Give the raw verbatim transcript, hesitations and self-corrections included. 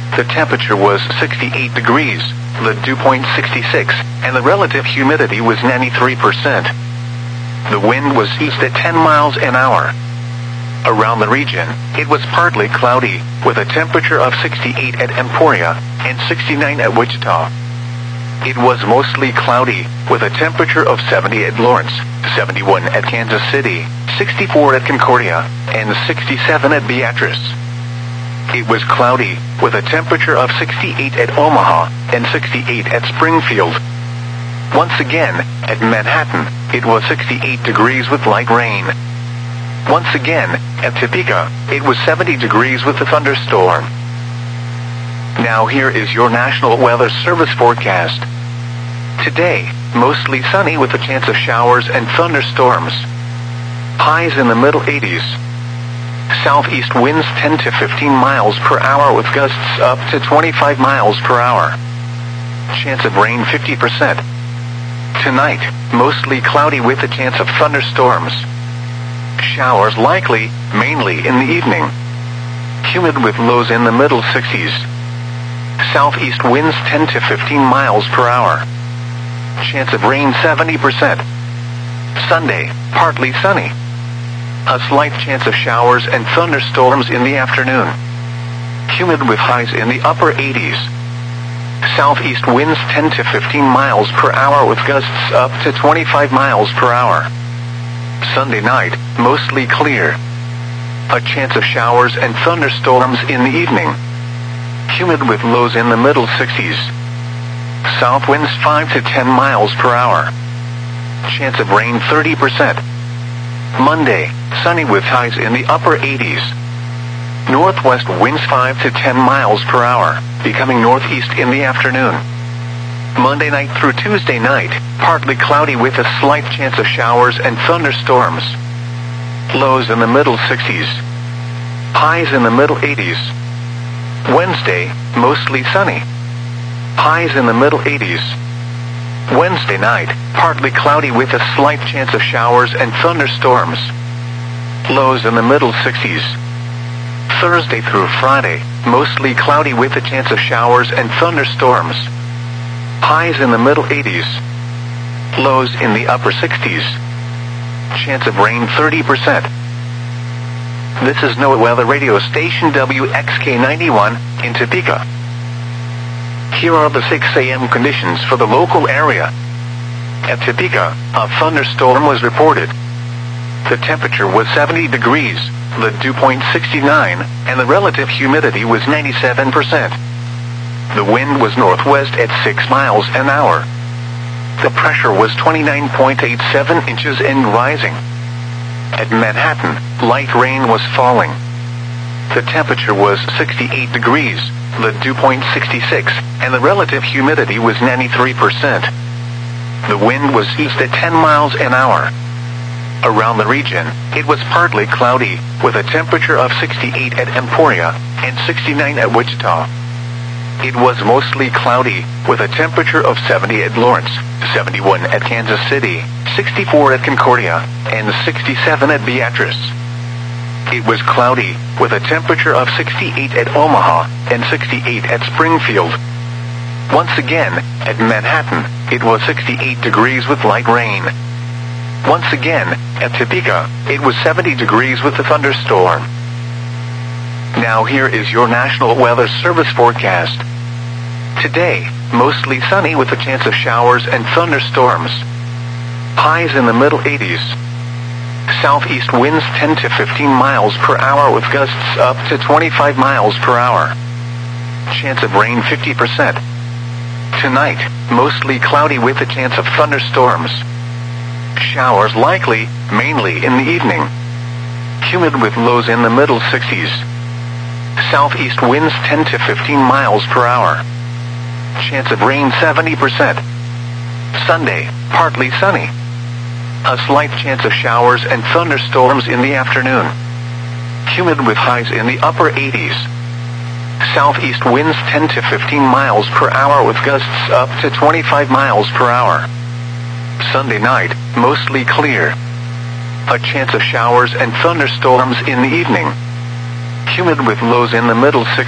The temperature was sixty-eight degrees, the dew point sixty-six, and the relative humidity was ninety-three percent. The wind was east at ten miles an hour. Around the region, it was partly cloudy, with a temperature of sixty-eight at Emporia and sixty-nine at Wichita. It was mostly cloudy, with a temperature of seventy at Lawrence, seventy-one at Kansas City, sixty-four at Concordia, and sixty-seven at Beatrice. It was cloudy, with a temperature of sixty-eight at Omaha and sixty-eight at Springfield. Once again, at Manhattan, it was sixty-eight degrees with light rain. Once again, at Topeka, it was seventy degrees with a thunderstorm. Now here is your National Weather Service forecast. Today, mostly sunny with a chance of showers and thunderstorms. Highs in the middle eighties. Southeast winds ten to fifteen miles per hour with gusts up to twenty-five miles per hour. Chance of rain fifty percent. Tonight, mostly cloudy with a chance of thunderstorms. Showers likely, mainly in the evening. Humid with lows in the middle sixties. Southeast winds ten to fifteen miles per hour. Chance of rain seventy percent. Sunday, partly sunny. A slight chance of showers and thunderstorms in the afternoon. Humid with highs in the upper eighties. Southeast winds ten to fifteen miles per hour with gusts up to twenty-five miles per hour. Sunday night, mostly clear. A chance of showers and thunderstorms in the evening. Humid with lows in the middle sixties. South winds five to ten miles per hour. Chance of rain thirty percent. Monday, sunny with highs in the upper eighties. Northwest winds five to ten miles per hour, becoming northeast in the afternoon. Monday night through Tuesday night, partly cloudy with a slight chance of showers and thunderstorms. Lows in the middle sixties. Highs in the middle eighties. Wednesday, mostly sunny. Highs in the middle eighties. Wednesday night, partly cloudy with a slight chance of showers and thunderstorms. Lows in the middle sixties. Thursday through Friday, mostly cloudy with a chance of showers and thunderstorms. Highs in the middle eighties. Lows in the upper sixties. Chance of rain thirty percent. This is NOAA Weather Radio Station W X K ninety-one in Topeka. Here are the six a m conditions for the local area. At Topeka, a thunderstorm was reported. The temperature was seventy degrees, the dew point sixty-nine, and the relative humidity was ninety-seven percent. The wind was northwest at six miles an hour. The pressure was twenty-nine point eight seven inches and rising. At Manhattan, light rain was falling. The temperature was sixty-eight degrees, the dew point sixty-six, and the relative humidity was ninety-three percent. The wind was east at ten miles an hour. Around the region, it was partly cloudy, with a temperature of sixty-eight at Emporia and sixty-nine at Wichita. It was mostly cloudy, with a temperature of seventy at Lawrence, seventy-one at Kansas City, sixty-four at Concordia, and sixty-seven at Beatrice. It was cloudy, with a temperature of sixty-eight at Omaha and sixty-eight at Springfield. Once again, at Manhattan, it was sixty-eight degrees with light rain. Once again, at Topeka, it was seventy degrees with a thunderstorm. Now here is your National Weather Service forecast. Today, mostly sunny with a chance of showers and thunderstorms. Highs in the middle eighties. Southeast winds ten to fifteen miles per hour with gusts up to twenty-five miles per hour. Chance of rain fifty percent. Tonight, mostly cloudy with a chance of thunderstorms. Showers likely, mainly in the evening. Humid with lows in the middle sixties. Southeast winds ten to fifteen miles per hour. Chance of rain seventy percent. Sunday, partly sunny. A slight chance of showers and thunderstorms in the afternoon. Humid with highs in the upper eighties. Southeast winds ten to fifteen miles per hour with gusts up to twenty-five miles per hour. Sunday night, mostly clear. A chance of showers and thunderstorms in the evening. Humid with lows in the middle sixties.